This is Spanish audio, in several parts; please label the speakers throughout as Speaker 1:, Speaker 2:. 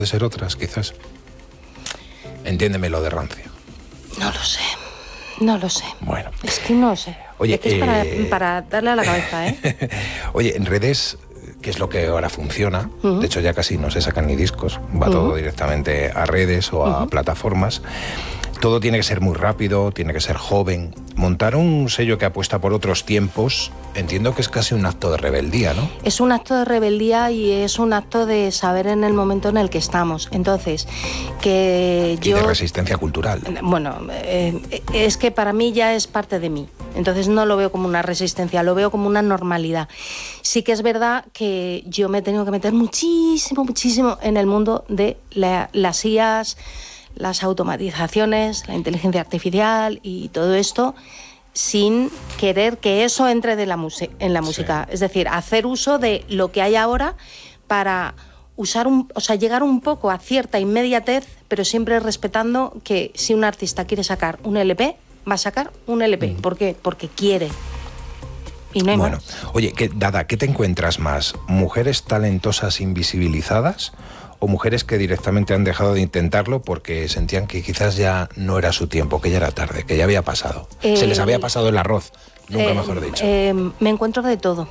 Speaker 1: de ser otras, quizás. Entiéndeme lo de rancio.
Speaker 2: No lo sé.
Speaker 1: Bueno.
Speaker 2: Es que no sé.
Speaker 1: Oye,
Speaker 2: es para darle a la cabeza, ¿eh?
Speaker 1: Oye, en redes, que es lo que ahora funciona, de hecho ya casi no se sacan ni discos, va todo directamente a redes o a plataformas. Todo tiene que ser muy rápido, tiene que ser joven. Montar un sello que apuesta por otros tiempos, entiendo que es casi un acto de rebeldía, ¿no?
Speaker 2: Es un acto de rebeldía y es un acto de saber en el momento en el que estamos. Entonces, que yo...
Speaker 1: Y de resistencia cultural.
Speaker 2: Bueno, es que para mí ya es parte de mí. Entonces no lo veo como una resistencia, lo veo como una normalidad. Sí que es verdad que yo me he tenido que meter muchísimo en el mundo de las IAs, las automatizaciones, la inteligencia artificial y todo esto, sin querer que eso entre en la música. Sí. Es decir, hacer uso de lo que hay ahora para llegar un poco a cierta inmediatez, pero siempre respetando que si un artista quiere sacar un LP, va a sacar un LP. ¿Por qué? Porque quiere. Y no hay más.
Speaker 1: Oye, Dada, ¿qué te encuentras más? ¿Mujeres talentosas invisibilizadas o mujeres que directamente han dejado de intentarlo porque sentían que quizás ya no era su tiempo, que ya era tarde, que ya había pasado? Se les había pasado el arroz, nunca mejor dicho.
Speaker 2: Me encuentro de todo.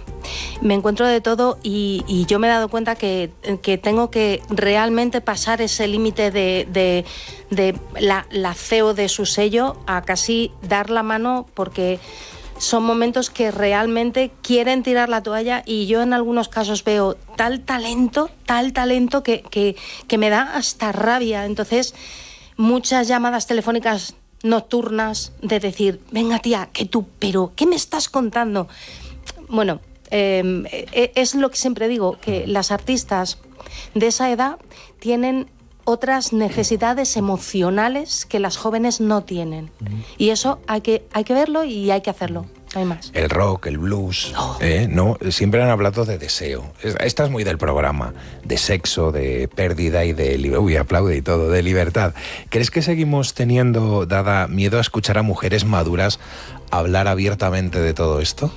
Speaker 2: Y yo me he dado cuenta que tengo que realmente pasar ese límite de la CEO de su sello a casi dar la mano, porque son momentos que realmente quieren tirar la toalla y yo en algunos casos veo tal talento que me da hasta rabia. Entonces, muchas llamadas telefónicas nocturnas de decir, venga tía, pero ¿qué me estás contando? Bueno, es lo que siempre digo, que las artistas de esa edad tienen otras necesidades emocionales que las jóvenes no tienen. Y eso hay que verlo y hay que hacerlo. Hay más.
Speaker 1: El rock, el blues, ¿no? Siempre han hablado de deseo. Esta es muy del programa, de sexo, de pérdida y de... Uy, aplaude y todo, de libertad. ¿Crees que seguimos teniendo, Dada, miedo a escuchar a mujeres maduras hablar abiertamente de todo esto?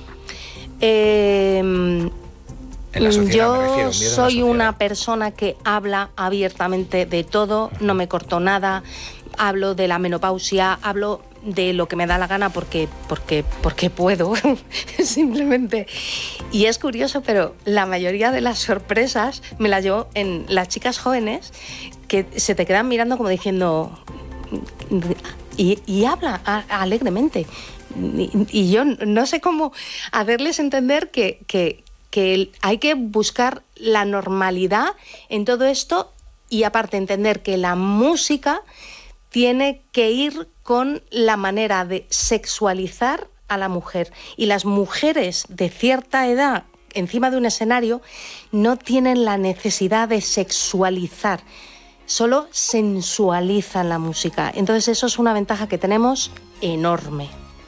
Speaker 2: Yo soy una persona que habla abiertamente de todo, no me corto nada, hablo de la menopausia, hablo de lo que me da la gana porque puedo, simplemente. Y es curioso, pero la mayoría de las sorpresas me las llevo en las chicas jóvenes que se te quedan mirando como diciendo... Y habla alegremente. Y yo no sé cómo hacerles entender que hay que buscar la normalidad en todo esto y aparte entender que la música tiene que ir con la manera de sexualizar a la mujer. Y las mujeres de cierta edad encima de un escenario no tienen la necesidad de sexualizar, solo sensualizan la música. Entonces eso es una ventaja que tenemos enorme.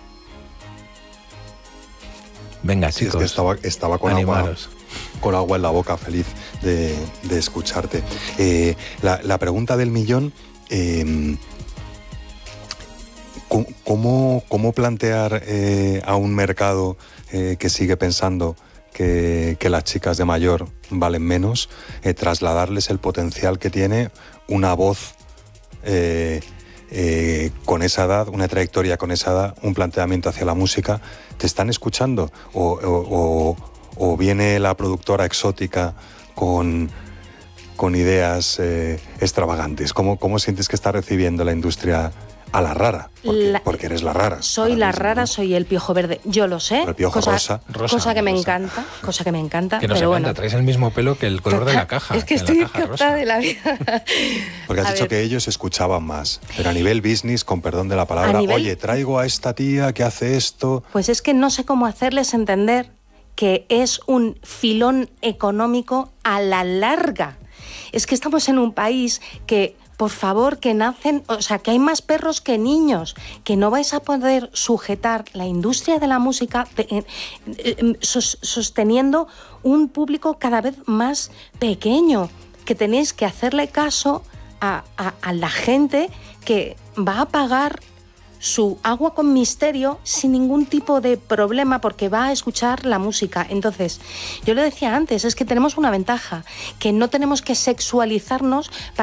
Speaker 1: Venga, chicos.
Speaker 3: Es que estaba con agua en la boca, feliz de escucharte. La pregunta del millón, ¿cómo plantear a un mercado que sigue pensando que las chicas de mayor valen menos, trasladarles el potencial que tiene una voz con esa edad, una trayectoria con esa edad, un planteamiento hacia la música? ¿Te están escuchando? ¿O viene la productora exótica con ideas extravagantes? ¿Cómo sientes que está recibiendo la industria a la rara? Porque eres la rara.
Speaker 2: Soy la rara, ¿no? Soy el piojo verde. Yo lo sé.
Speaker 3: El piojo rosa.
Speaker 2: Cosa que me encanta.
Speaker 1: Que nos encanta. Traes el mismo pelo que el color de la caja.
Speaker 2: Es que estoy encantada de la vida.
Speaker 3: Porque has dicho que ellos escuchaban más. Pero a nivel business, con perdón de la palabra, oye, traigo a esta tía que hace esto.
Speaker 2: Pues es que no sé cómo hacerles entender que es un filón económico a la larga. Es que estamos en un país que, por favor, que nacen, o sea, que hay más perros que niños, que no vais a poder sujetar la industria de la música sosteniendo un público cada vez más pequeño, que tenéis que hacerle caso a la gente que va a pagar su agua con misterio sin ningún tipo de problema porque va a escuchar la música. Entonces, yo lo decía antes, es que tenemos una ventaja, que no tenemos que sexualizarnos para